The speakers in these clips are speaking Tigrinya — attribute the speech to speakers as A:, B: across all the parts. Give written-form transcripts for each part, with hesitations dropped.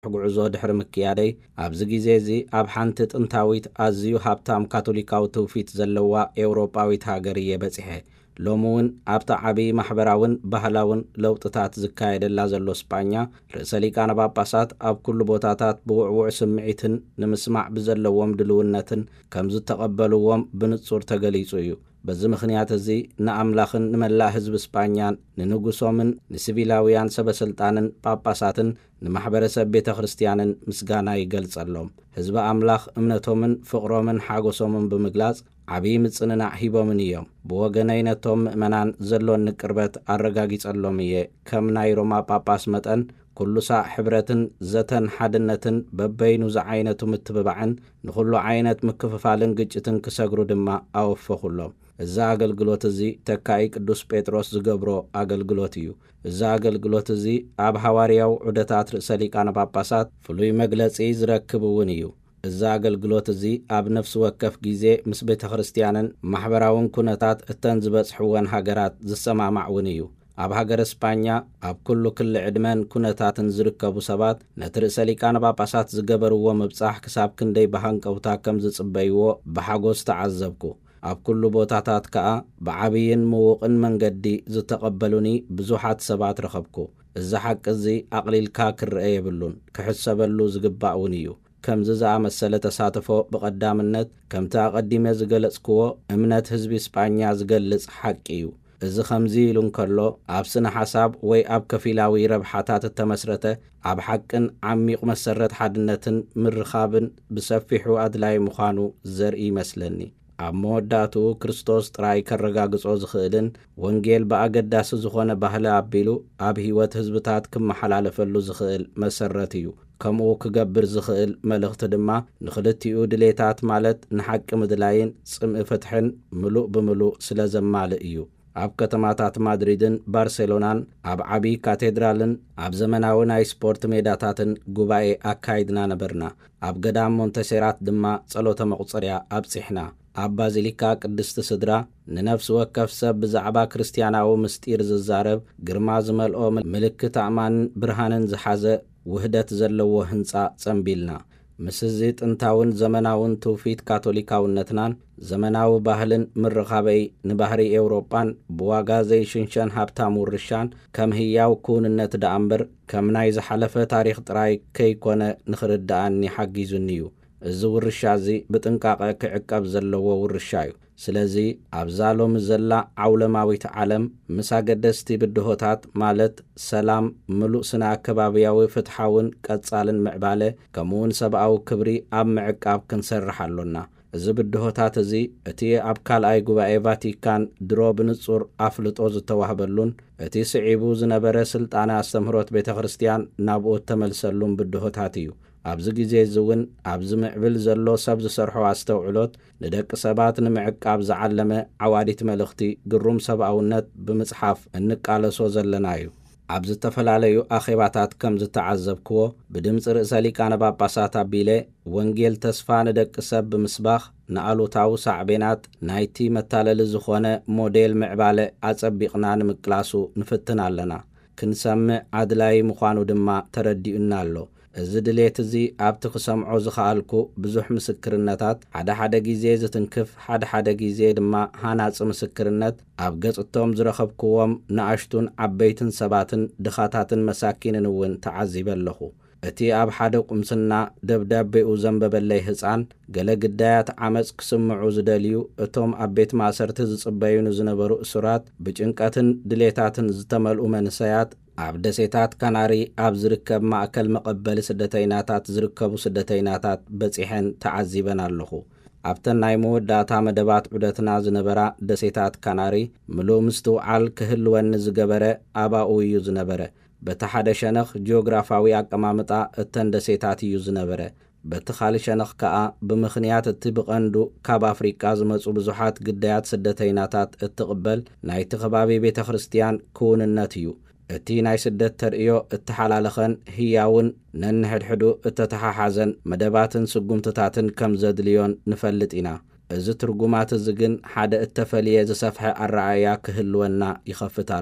A: ጉዕዞ ድሕሪ ምክያደይ ኣብዚ ግዜ እዚ ኣብ ሓንቲ ጥንታዊት ኣዝዩ ሃብታም ካቶሊካዊ ትውፊት ዘለዋ ኤውሮጳዊት ሃገር እየ በፂሐ ሎሚ እውን ኣብታ ዓብዪ ማሕበራውን ባህላውን ለውጥታት ዝካየደላ ዘሎ ስጳኛ ርእሰ ሊቃነ ጳጳሳት ኣብ ኩሉ ቦታታት ብውዕውዕ ስምዒትን ንምስማዕ ብዘለዎም ድልውነትን ከም ዝተቐበልዎም ብንጹር ተገሊጹ እዩ። በዚ ምኽንያት እዚ ንኣምላኽን ንመላእ ህዝቢ ስጳኛን ንንጉሶምን ንሲቪላውያን ሰበስልጣንን ጳጳሳትን ንማሕበረሰብ ቤተ ክርስቲያንን ምስጋና ይገልጸሎም። ህዝቢ ኣምላኽ እምነቶምን ፍቕሮምን ሓጎሶምን ብምግላጽ ዓብዪ ምጽንናዕ ሂቦምን እዮም። ብወገነይ ነቶም ምእመናን ዘሎን ንቅርበት ኣረጋጊጸሎም እየ። ከም ናይ ሮማ ጳጳስ መጠን ኩሉ ሳዕ ሕብረትን ዘተን ሓድነትን በበይኑ ዝዓይነቱ ምትብባዕን ንኹሉ ዓይነት ምክፍፋልን ግጭትን ክሰግሩ ድማ ኣወፈኹሎም። እዚ ኣገልግሎት እዚ ተካኢ ቅዱስ ጴጥሮስ ዝገብሮ ኣገልግሎት እዩ። እዚ ኣገልግሎት እዚ ኣብ ሃዋርያው ዑደታት ርእሰ ሊቃነ ጳጳሳት ፍሉይ መግለጺ ዝረክብ እውን እዩ። እዚ ኣገልግሎት እዚ ኣብ ነፍሲ ወከፍ ግዜ ምስ ቤተ ክርስቲያንን ማሕበራውን ኩነታት እተን ዝበጽሕወን ሃገራት ዝሰማማዕ እውን እዩ። ኣብ ሃገረ ስጳኛ ኣብ ኩሉ ክሊ ዕድመን ኩነታትን ዝርከቡ ሰባት ነቲ ርእሰ ሊቃነ ጳጳሳት ዝገበርዎ ምብጻሕ ክሳብ ክንደይ ብሃንቀውታ ከም ዝጽበይዎ ብሓጎስ ተዓዘብኩ። ኣብ ኩሉ ቦታታት ከዓ ብዓብይን ምዉቕን መንገዲ ዝተቐበሉኒ ብዙሓት ሰባት ረኸብኩ። እዚ ሓቂ እዚ ኣቕሊልካ ክርአ የብሉን፣ ክሕሰበሉ ዝግባእ እውን እዩ። ከምዚ ዝኣመሰለ ተሳትፎ ብቐዳምነት ከምቲ ኣቐዲመ ዝገለጽክዎ እምነት ህዝቢ ስጳኛ ዝገልጽ ሓቂ እዩ። እዚ ከምዚ ኢሉ እንከሎ ኣብ ስነ ሓሳብ ወይ ኣብ ከፊላዊ ረብሓታት እተመስረተ ኣብ ሓቅን ዓሚቕ መሰረት ሓድነትን ምርኻብን ብሰፊሑ ኣድላይ ምዃኑ ዘርኢ ይመስለኒ። ኣብ መወዳእቱ ክርስቶስ ጥራይ ከረጋግጾ ዝኽእልን ወንጌል ብኣገዳሲ ዝኾነ ባህሊ ኣቢሉ ኣብ ህይወት ህዝብታት ክመሓላለፈሉ ዝኽእል መሰረት እዩ። ከምኡ ክገብር ዝኽእል መልእኽቲ ድማ ንኽልቲኡ ድሌታት ማለት ንሓቂ ምድላይን ጽምኢ ፍትሕን ምሉእ ብምሉእ ስለ ዘማልእ እዩ። ኣብ ከተማታት ማድሪድን ባርሴሎናን ኣብ ዓብዪ ካቴድራልን ኣብ ዘመናዊ ናይ ስፖርት ሜዳታትን ጉባኤ ኣካይድና ነበርና። ኣብ ገዳም ሞንተሴራት ድማ ጸሎተ መቁጸርያ ኣብጺሕና። ኣብ ባዚሊካ ቅድስቲ ስድራ ንነፍሲ ወከፍ ሰብ ብዛዕባ ክርስቲያናዊ ምስጢር ዝዛረብ ግርማ ዝመልኦ ምልክት ኣእማንን ብርሃንን ዝሓዘ ውህደት ዘለዎ ህንፃ ጸንቢልና። ምስዚ ጥንታውን ዘመናውን ትውፊት ካቶሊካውነትናን ዘመናዊ ባህልን ምርኻበይ ንባህሪ ኤውሮጳን ብዋጋ ዘይሽንሸን ሃብታም ውርሻን ከም ህያው ክውንነት ደኣ እምበር ከም ናይ ዝሓለፈ ታሪኽ ጥራይ ከይኮነ ንኽርድኣኒ ሓጊዙኒ እዩ። እዚ ውርሻ እዚ ብጥንቃቐ ክዕቀብ ዘለዎ ውርሻ እዩ። ስለዚ ኣብዛ ሎሚ ዘላ ዓውለማዊት ዓለም ምስ ኣገደስቲ ብድሆታት ማለት ሰላም፣ ምሉእ ስነ ኣከባብያዊ ፍትሓውን ቀጻልን ምዕባለ ከምኡውን ሰብኣዊ ክብሪ ኣብ ምዕቃብ ክንሰርሕ ኣሎና። እዚ ብድሆታት እዚ እቲ ኣብ ካልኣይ ጉባኤ ቫቲካን ድሮ ብንጹር ኣፍልጦ ዝተዋህበሉን እቲ ስዒቡ ዝነበረ ስልጣነ ኣስተምህሮት ቤተ ክርስቲያን ናብኡ ተመልሰሉን ብድሆታት እዩ። ኣብዚ ግዜ እዚ እውን ኣብዚ ምዕብል ዘሎ ሰብ ዝሰርሖ ኣስተውዕሎት ንደቂ ሰባት ንምዕቃብ ዝዓለመ ዓዋዲት መልእኽቲ ግሩም ሰብኣውነት ብምጽሓፍ እንቃለሶ ዘለና እዩ። ኣብ ዝተፈላለዩ ኣኼባታት ከም ዝተዓዘብክዎ ብድምፂ ርእሰ ሊቃነ ጳጳሳት ኣቢለ ወንጌል ተስፋ ንደቂ ሰብ ብምስባኽ ንኣሉታዊ ሳዕቤናት ናይቲ መታለሊ ዝኾነ ሞዴል ምዕባለ ኣጸቢቕና ንምቅላሱ ንፍትን ኣለና። ክንሰምዕ ኣድላይ ምዃኑ ድማ ተረዲኡና ኣሎ። እዚ ድሌት እዚ ኣብቲ ክሰምዖ ዝኽኣልኩ ብዙሕ ምስክርነታት ሓደ ግዜ ዝትንክፍ ሓደ ግዜ ድማ ሃናፂ ምስክርነት ኣብ ገጽቶም ዝረኸብክዎም ንኣሽቱን ዓበይትን ሰባትን ድኻታትን መሳኪንን እውን ተዓዚበ ኣለኹ። እቲ ኣብ ሓደ ቁምስና ደብዳቤኡ ዘንበበለይ ህፃን ገለ ግዳያት ዓመፅ ክስምዑ ዝደልዩ እቶም ኣብ ቤት ማእሰርቲ ዝጽበዩን ዝነበሩ እሱራት ብጭንቀትን ድሌታትን ዝተመልኡ መንሰያት ኣብ ደሴታት ካናሪ ኣብ ዝርከብ ማእከል መቐበሊ ስደተይናታት ዝርከቡ ስደተይናታት በፂሐን ተዓዚበን ኣለኹ። ኣብተን ናይ መወዳእታ መደባት ዑደትና ዝነበራ ደሴታት ካናሪ ምሉእ ምስትውዓል ክህልወኒ ዝገበረ ኣባኡ እዩ ዝነበረ። በቲ ሓደ ሸነኽ ጂኦግራፋዊ ኣቀማምጣ እተን ደሴታት እዩ ዝነበረ። በቲ ካልእ ሸነኽ ከዓ ብምኽንያት እቲ ብቐንዱ ካብ ኣፍሪቃ ዝመፁ ብዙሓት ግዳያት ስደተይናታት እትቕበል ናይቲ ከባቢ ቤተ ክርስቲያን ክውንነት እዩ። እቲ ናይ ስደት ተርእዮ እተሓላለኸን ህያውን ነንሕድሕዱ እተተሓሓዘን መደባትን ስጉምትታትን ከም ዘድልዮን ንፈልጥ ኢና። እዚ ትርጉማት እዚ ግን ሓደ እተፈልየ ዝሰፍሐ ኣረኣያ ክህልወና ይኸፍት ኣሎ።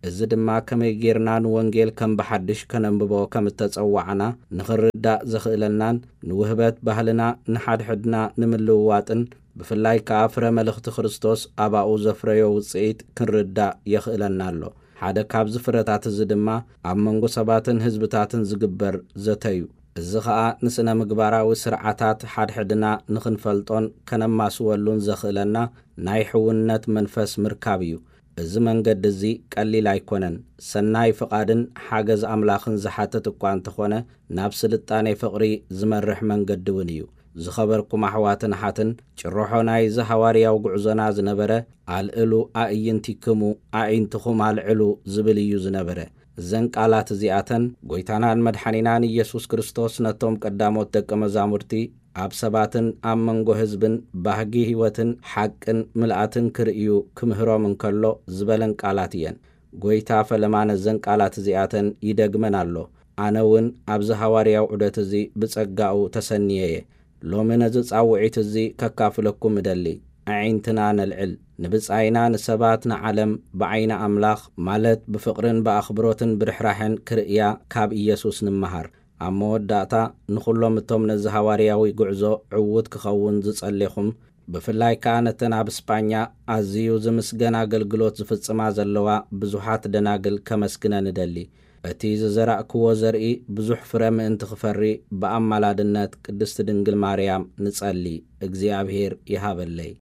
A: እዚ ድማ ከመይ ጌርና ንወንጌል ከም በሓድሽ ከነንብቦ ከም ተጸዋዕና ንኽርዳእ ዘኽእለናን ንውህበት ባህልና ንሓድሕድና ንምልውዋጥን ብፍላይ ከዓ ፍረ መልእኽቲ ክርስቶስ ኣባኡ ዘፍረዮ ውፅኢት ክንርዳእ የኽእለና ኣሎ። ሓደ ካብዚ ፍረታት እዚ ድማ ኣብ መንጎ ሰባትን ህዝብታትን ዝግበር ዘተዩ እዚ ከዓ ንስነ ምግባራዊ ስርዓታት ሓድሕድና ንኽንፈልጦን ከነማስወሉን ዘኽእለና ናይ ሕውነት መንፈስ ምርካብ እዩ። እዚ መንገዲ እዚ ቀሊል ኣይኮነን። ሰናይ ፍቓድን ሓገዝ ኣምላኽን ዝሓትት እኳ እንተኾነ ናብ ስልጣኔ ፍቕሪ ዝመርሕ መንገዲ እውን እዩ። ዝኸበርኩም ኣሕዋትን ሓትን ጭርሖ ናይ ዝሃዋርያው ጉዕዞና ዝነበረ ኣልዕሉ ኣእይንቲክሙ ኣዒንትኹም ኣልዕሉ ዝብል እዩ ዝነበረ። እዘን ቃላት እዚኣተን ጐይታናን መድሓኒናን ኢየሱስ ክርስቶስ ነቶም ቀዳሞት ደቀ መዛሙርቲ ኣብ ሰባትን ኣብ መንጎ ህዝብን ባህጊ ህይወትን ሓቅን ምልኣትን ክርእዩ ክምህሮም እንከሎ ዝበለን ቃላት እየን። ጐይታ ፈለማነ እዘን ቃላት እዚኣተን ይደግመን ኣሎ። ኣነ እውን ኣብዚ ሃዋርያው ዑደት እዚ ብጸጋኡ ተሰኒየየ። ሎሚ ነዚ ጻውዒት እዚ ከካፍለኩም እደሊ። ኣዒንትና ነልዕል፣ ንብጻይና ንሰባት ንዓለም ብዓይነ ኣምላኽ ማለት ብፍቕርን ብኣኽብሮትን ብርሕራሕን ክርእያ ካብ ኢየሱስ ንመሃር። ኣብ መወዳእታ ንኹሎም እቶም ነዚ ሃዋርያዊ ጉዕዞ ዕውት ክኸውን ዝጸሌኹም ብፍላይ ከዓ ነተን ኣብ እስጳኛ ኣዝዩ ዝምስገን ኣገልግሎት ዝፍጽማ ዘለዋ ብዙሓት ደናግል ከመስግነ ንደሊ። እቲ ዝዘራእክዎ ዘርኢ ብዙሕ ፍረ ምእንቲ ክፈሪ ብኣማላድነት ቅድስቲ ድንግል ማርያም ንጸሊ። እግዚኣብሔር ይሃበለይ።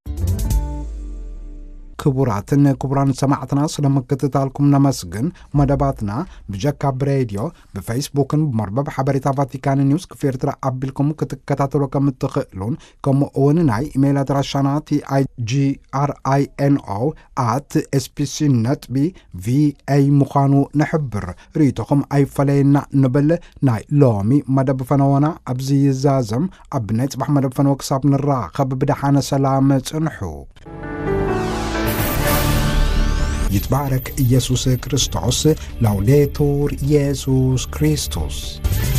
B: ክቡራትን ክቡራን ሰማዕትና ስለመከታተልኩም ነመስግን። መደባትና ብጀካብ ሬድዮ ብፌስቡክን ብመርበብ ሓበሬታ ቫቲካን ኒውስ ክፍኤርትራ ኣቢልኩም ክትከታተሉ ከም እትኽእሉን ከምኡ እውን ናይ ኢሜይል ኣድራሻና tigrinO@spc.va ምዃኑ ንሕብር። ርእይቶኹም ኣይፈለየና ንብል ናይ ሎሚ መደብ ፈነወና ኣብዚ ይዛዘም። ኣብ ናይ ጽባሕ መደብ ፈነወ ክሳብ ንራኸብ ብድሓነ ሰላም ጽንሑ። ይትባረክ ኢየሱስ ክርስቶስ። ላውዴቱር ኢየሱስ ክርስቶስ።